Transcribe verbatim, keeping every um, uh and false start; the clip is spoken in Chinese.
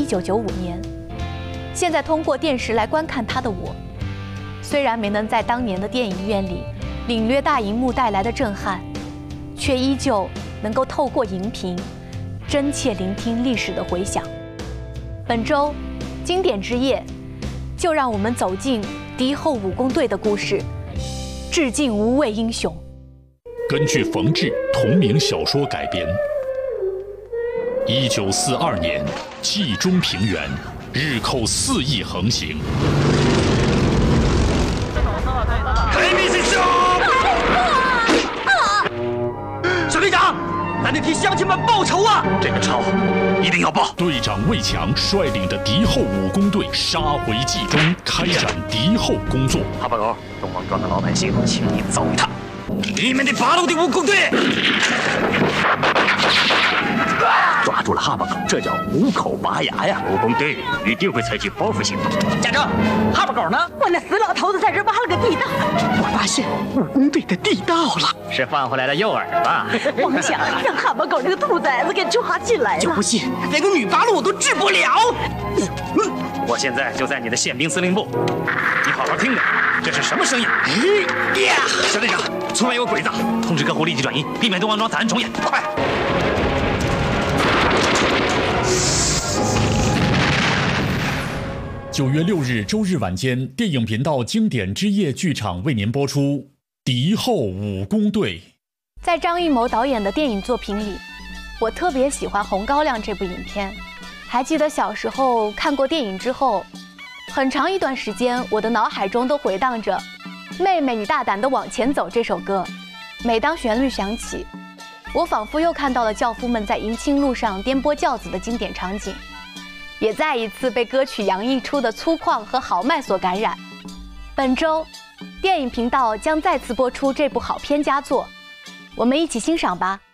九九五年。现在通过电视来观看它的我，虽然没能在当年的电影院里领略大荧幕带来的震撼，却依旧能够透过荧屏真切聆听历史的回响。本周经典之夜，就让我们走进敌后武工队的故事，致敬无畏英雄。 根据冯至同名小说改编。一九四二年，冀中平原，日寇四翼横行。 小队长，咱得替乡亲们报仇啊！这个仇一定要报。 队长魏强率领的敌后武工队杀回冀中，开展敌后工作。 哈巴狗，东王庄的老百姓，请你走一趟。你们的八路的武工队抓住了哈巴狗，这叫虎口拔牙呀！武工队一定会采取报复行动。家政，哈巴狗呢？ 我那死老头子在这挖了个地道， 我发现武工队的地道了，是放回来的诱饵吧？ 妄想让哈巴狗这个兔崽子给抓进来了， 就不信连个女八路我都治不了。我现在就在你的宪兵司令部，你好好听着，这是什么声音？呀！小队长，村外有鬼子，通知各户立即转移，避免东王庄惨案重演，快！ 九月六日周日晚间，电影频道经典之夜剧场为您播出《敌后武工队》。 在张艺谋导演的电影作品里，我特别喜欢《红高粱》这部影片。还记得小时候看过电影之后，很长一段时间，我的脑海中都回荡着《妹妹你大胆地往前走》这首歌。每当旋律响起，我仿佛又看到了教夫们在迎亲路上颠簸轿子的经典场景，也再一次被歌曲洋溢出的粗犷和豪迈所感染。本周，电影频道将再次播出这部好片佳作，我们一起欣赏吧。